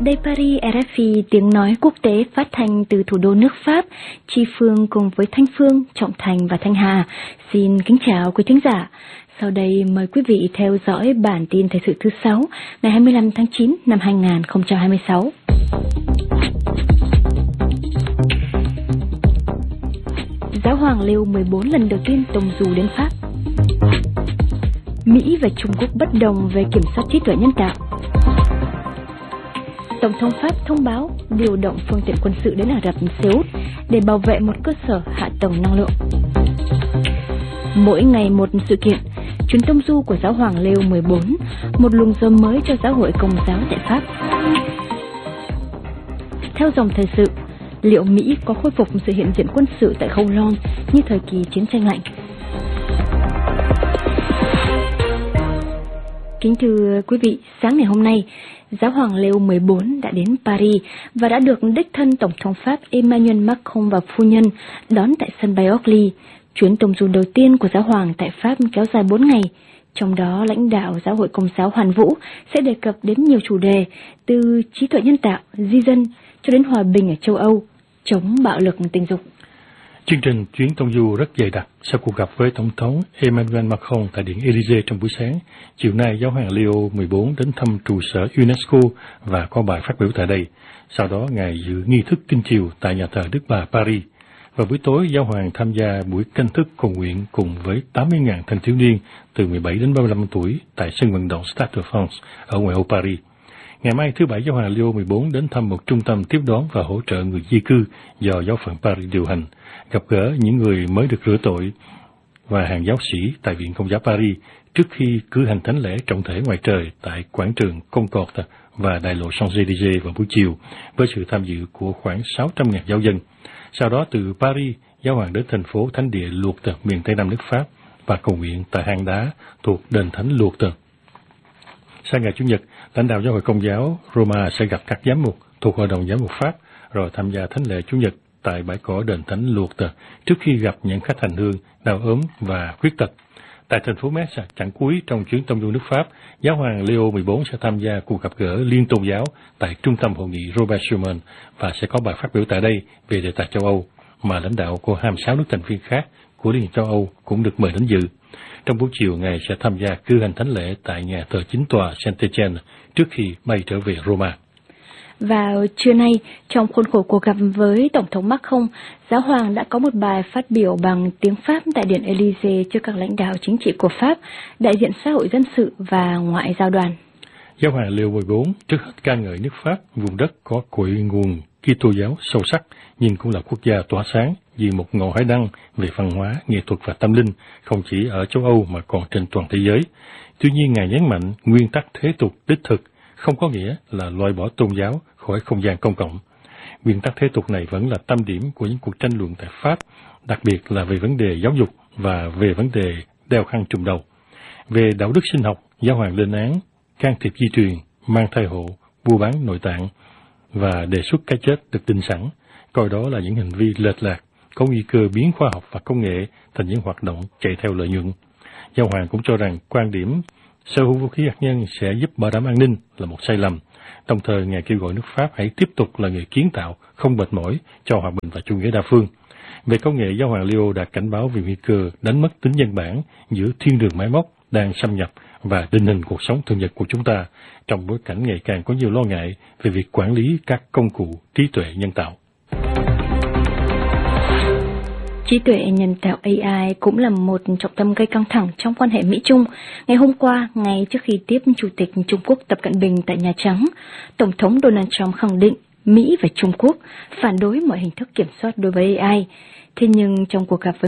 Đây Paris, RFI, tiếng nói quốc tế phát thanh từ thủ đô nước Pháp. Chi Phương cùng với Thanh Phương, Trọng Thành và Thanh Hà xin kính chào quý thính giả. Sau đây mời quý vị theo dõi bản tin thời sự thứ 6 ngày 25 tháng 9 năm 2026. Giáo hoàng Leo 14 lần đầu tiên tông du đến Pháp. Mỹ và Trung Quốc bất đồng về kiểm soát trí tuệ nhân tạo. Tổng thống Pháp thông báo điều động phương tiện quân sự đến Ả Rập Xê Út để bảo vệ một cơ sở hạ tầng năng lượng. Mỗi ngày một sự kiện, chuyến tông du của Giáo hoàng Leo 14, một luồng gió mới cho giáo hội Công giáo tại Pháp. Theo dòng thời sự, liệu Mỹ có khôi phục sự hiện diện quân sự tại Khâu Lon như thời kỳ chiến tranh lạnh? Kính thưa quý vị, sáng ngày hôm nay, Giáo hoàng Leo 14 đã đến Paris và đã được đích thân Tổng thống Pháp Emmanuel Macron và phu nhân đón tại sân bay Orly. Chuyến tông du đầu tiên của Giáo hoàng tại Pháp kéo dài 4 ngày, trong đó lãnh đạo Giáo hội Công giáo Hoàn Vũ sẽ đề cập đến nhiều chủ đề từ trí tuệ nhân tạo, di dân cho đến hòa bình ở châu Âu, chống bạo lực tình dục. Chương trình chuyến tông du rất dày đặc sau cuộc gặp với Tổng thống Emmanuel Macron tại Điện Élysée trong buổi sáng. Chiều nay, Giáo hoàng Leo 14 đến thăm trụ sở UNESCO và có bài phát biểu tại đây. Sau đó, Ngài dự nghi thức kinh chiều tại nhà thờ Đức Bà Paris. Và buổi tối, Giáo hoàng tham gia buổi canh thức cầu nguyện cùng với 80.000 thanh thiếu niên từ 17 đến 35 tuổi tại sân vận động Stade de France ở ngoại ô Paris. Ngày mai thứ Bảy, Giáo hoàng Leo 14 đến thăm một trung tâm tiếp đón và hỗ trợ người di cư do giáo phận Paris điều hành, gặp gỡ những người mới được rửa tội và hàng giáo sĩ tại Viện Công giáo Paris trước khi cử hành thánh lễ trọng thể ngoài trời tại quảng trường Concorde và đại lộ Champs-Élysées vào buổi chiều với sự tham dự của khoảng 600.000 giáo dân. Sau đó từ Paris, Giáo hoàng đến thành phố thánh địa Lourdes miền Tây Nam nước Pháp và cầu nguyện tại hang đá thuộc đền thánh Lourdes. Sang ngày Chủ nhật, lãnh đạo giáo hội Công giáo Roma sẽ gặp các giám mục thuộc Hội đồng Giám mục Pháp rồi tham gia thánh lễ Chủ nhật tại bãi cỏ đền thánh Lourdes trước khi gặp những khách hành hương đau ốm và khuyết tật. Tại thành phố Metz, chặng cuối trong chuyến tông du nước Pháp, Giáo hoàng Leo 14 sẽ tham gia cuộc gặp gỡ liên tôn giáo tại trung tâm hội nghị Robert Schuman và sẽ có bài phát biểu tại đây về đề tài châu Âu, mà lãnh đạo của 26 nước thành viên khác của Liên hiệp châu Âu cũng được mời đến dự. Trong buổi chiều, Ngài sẽ tham gia cử hành thánh lễ tại nhà thờ chính tòa Saint-Étienne trước khi bay trở về Roma. Vào trưa nay, trong khuôn khổ cuộc gặp với Tổng thống Macron, Giáo hoàng đã có một bài phát biểu bằng tiếng Pháp tại Điện Élysée trước các lãnh đạo chính trị của Pháp, đại diện xã hội dân sự và ngoại giao đoàn. Giáo hoàng Leo 14 trước hết ca ngợi nước Pháp, vùng đất có cội nguồn Kitô giáo sâu sắc, nhưng cũng là quốc gia tỏa sáng vì một ngọn hải đăng về văn hóa, nghệ thuật và tâm linh, không chỉ ở châu Âu mà còn trên toàn thế giới. Tuy nhiên, Ngài nhấn mạnh nguyên tắc thế tục đích thực không có nghĩa là loại bỏ tôn giáo khỏi không gian công cộng. Nguyên tắc thế tục này vẫn là tâm điểm của những cuộc tranh luận tại Pháp, đặc biệt là về vấn đề giáo dục và về vấn đề đeo khăn trùm đầu. Về đạo đức sinh học, Giáo hoàng lên án can thiệp di truyền, mang thai hộ, mua bán nội tạng và đề xuất cái chết được định sẵn, coi đó là những hành vi lệch lạc, có nguy cơ biến khoa học và công nghệ thành những hoạt động chạy theo lợi nhuận. Giáo hoàng cũng cho rằng quan điểm sở hữu vũ khí hạt nhân sẽ giúp bảo đảm an ninh là một sai lầm. Đồng thời, Ngài kêu gọi nước Pháp hãy tiếp tục là người kiến tạo, không mệt mỏi cho hòa bình và chủ nghĩa đa phương. Về công nghệ, Giáo hoàng Leo đã cảnh báo về nguy cơ đánh mất tính nhân bản giữa thiên đường máy móc đang xâm nhập và định hình cuộc sống thường nhật của chúng ta, trong bối cảnh ngày càng có nhiều lo ngại về việc quản lý các công cụ trí tuệ nhân tạo. Trí tuệ nhân tạo AI cũng là một trọng tâm gây căng thẳng trong quan hệ Mỹ-Trung. Ngày hôm qua, ngay trước khi tiếp Chủ tịch Trung Quốc Tập Cận Bình tại Nhà Trắng, Tổng thống Donald Trump khẳng định Mỹ và Trung Quốc phản đối mọi hình thức kiểm soát đối với AI. Thế nhưng trong cuộc gặp với